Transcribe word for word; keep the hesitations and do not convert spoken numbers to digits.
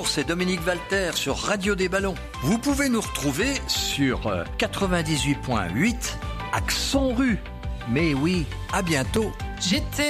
c'est Dominique Valter sur Radio des Ballons. Vous pouvez nous retrouver sur euh, quatre-vingt-dix-huit virgule huit Accent Rue. Mais oui, à bientôt. J'étais